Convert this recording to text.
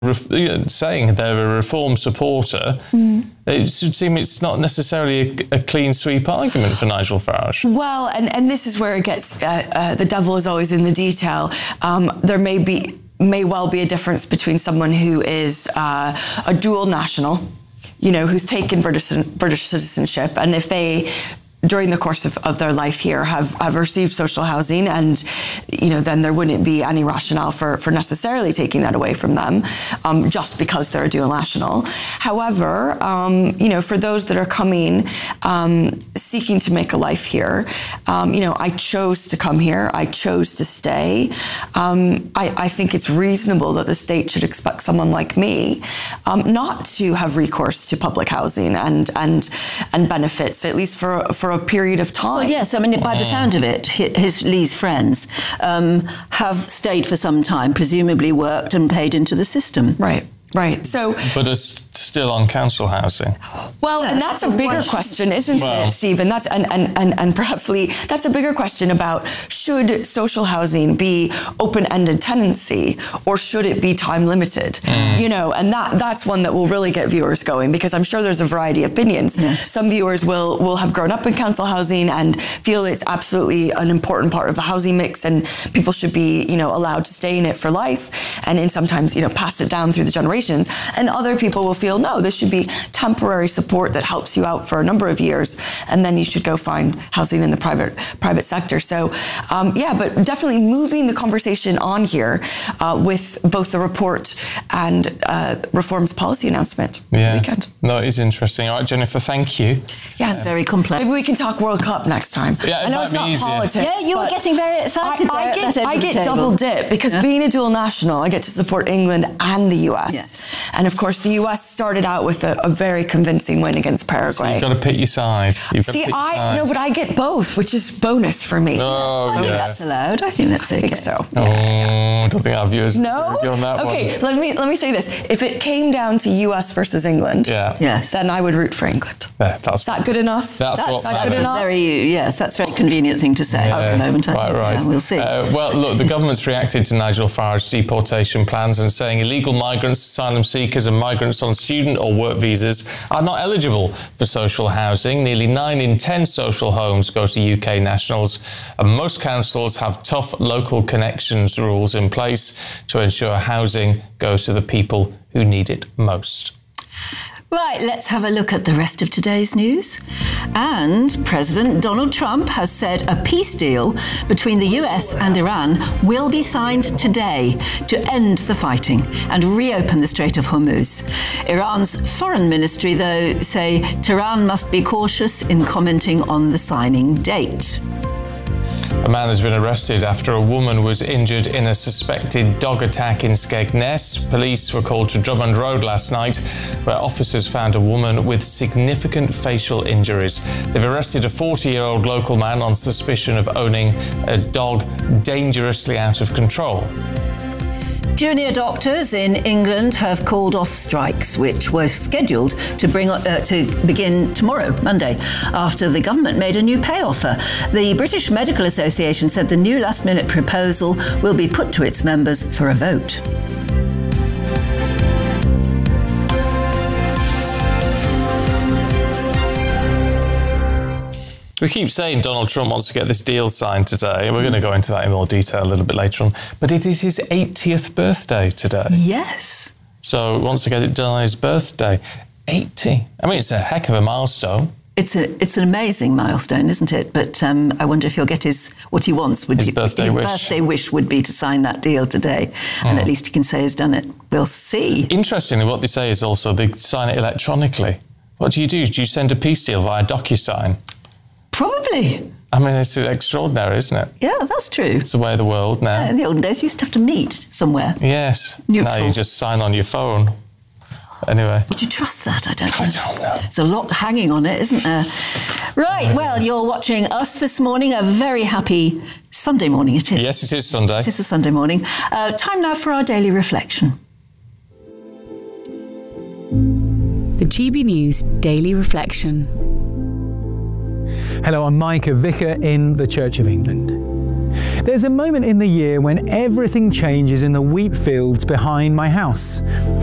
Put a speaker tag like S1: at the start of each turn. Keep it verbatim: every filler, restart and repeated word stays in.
S1: saying they're a reform supporter, mm. it should seem it's not necessarily a, a clean sweep argument for Nigel Farage.
S2: Well, and, and this is where it gets, uh, uh, the devil is always in the detail. Um, there may be, may well be a difference between someone who is uh, a dual national, you know, who's taken British, British citizenship, and if they during the course of, of their life here have, have received social housing, and you know then there wouldn't be any rationale for, for necessarily taking that away from them um, just because they're a dual national. However, um, you know for those that are coming um, seeking to make a life here, um, you know I chose to come here, I chose to stay. Um, I, I think it's reasonable that the state should expect someone like me um, not to have recourse to public housing and and and benefits, at least for for a period of time.
S3: Well, yes, I mean, by the sound of it, his Lee's friends um, have stayed for some time, presumably worked and paid into the system.
S2: Right. Right. So,
S1: but it's still on council housing.
S2: Well, and that's a bigger question, isn't well, it, Stephen? That's and, and, and, and perhaps Lee, that's a bigger question about should social housing be open-ended tenancy or should it be time limited? Mm. You know, and that that's one that will really get viewers going, because I'm sure there's a variety of opinions. Yes. Some viewers will will have grown up in council housing and feel it's absolutely an important part of the housing mix, and people should be, you know, allowed to stay in it for life, and in sometimes, you know, pass it down through the generations. And other people will feel, no, this should be temporary support that helps you out for a number of years, and then you should go find housing in the private private sector. So, um, yeah, but definitely moving the conversation on here uh, with both the report and uh, Reform's policy announcement
S1: yeah.
S2: weekend.
S1: No, it is interesting. All right, Jennifer, thank you.
S2: Yes,
S3: very complex.
S2: Maybe we can talk World Cup next time.
S1: Yeah,
S2: I know it's not
S1: easier.
S2: politics.
S3: Yeah, you were getting very excited.
S2: I, I
S3: there
S2: get,
S3: at
S2: I get
S3: table.
S2: double dip because yeah. being a dual national, I get to support England and the U S.
S3: Yes.
S2: And of course, the U S started out with a, a very convincing win against Paraguay.
S1: So you've got to pick your side. You've got
S2: See,
S1: to pick
S2: I
S1: your side.
S2: no, but I get both, which is bonus for me.
S1: Oh,
S3: I think
S1: yes.
S3: that's allowed. I think that's okay.
S2: I think so.
S1: Oh, I don't think our viewers
S2: no.
S1: agree on that
S2: okay,
S1: one.
S2: let me let me say this: if it came down to U S versus England,
S1: yeah.
S3: yes,
S2: then I would root for England.
S1: Yeah, that's
S2: is that good enough?
S1: That's,
S2: that's
S1: what
S2: that good enough.
S3: Very yes, that's a very convenient thing to say
S1: yeah,
S3: at the moment.
S1: Right, right.
S3: Yeah, we'll see.
S1: Uh, well, look, the government's reacted to Nigel Farage's deportation plans and saying illegal migrants, asylum seekers, and migrants on student or work visas are not eligible for social housing. Nearly nine in ten social homes go to U K nationals, and most councils have tough local connections rules in place to ensure housing goes to the people who need it most.
S3: Right, let's have a look at the rest of today's news. And President Donald Trump has said a peace deal between the U S and Iran will be signed today to end the fighting and reopen the Strait of Hormuz. Iran's foreign ministry, though, say Tehran must be cautious in commenting on the signing date.
S1: A man has been arrested after a woman was injured in a suspected dog attack in Skegness. Police were called to Drummond Road last night, where officers found a woman with significant facial injuries. They've arrested a forty-year-old local man on suspicion of owning a dog dangerously out of control.
S3: Junior doctors in England have called off strikes, which were scheduled to bring uh, to begin tomorrow, Monday, after the government made a new pay offer. The British Medical Association said the new last-minute proposal will be put to its members for a vote.
S1: We keep saying Donald Trump wants to get this deal signed today, and we're going to go into that in more detail a little bit later on. But it is his eightieth birthday today.
S3: Yes.
S1: So he wants to get it done on his birthday. eighty. I mean, it's a heck of a milestone.
S3: It's a it's an amazing milestone, isn't it? But um, I wonder if he'll get his what he wants. Would
S1: his
S3: you,
S1: birthday
S3: his
S1: wish.
S3: birthday wish would be to sign that deal today, mm. and at least he can say he's done it. We'll see.
S1: Interestingly, what they say is also they sign it electronically. What do you do? Do you send a peace deal via DocuSign?
S3: Probably.
S1: I mean, it's extraordinary, isn't it?
S3: Yeah, that's true.
S1: It's the way of the world now.
S3: Yeah, in the olden days, you used to have to meet somewhere.
S1: Yes.
S3: Neutral.
S1: Now you just sign on your phone. Anyway.
S3: Would you trust that? I don't know.
S1: I don't know.
S3: There's a lot hanging on it, isn't there? Right, well, you're watching us this morning. A very happy Sunday morning it is.
S1: Yes, it is Sunday.
S3: It is a Sunday morning. Uh, time now for our daily reflection.
S4: The G B News Daily Reflection.
S5: Hello, I'm Mike, a vicar in the Church of England. There's a moment in the year when everything changes in the wheat fields behind my house.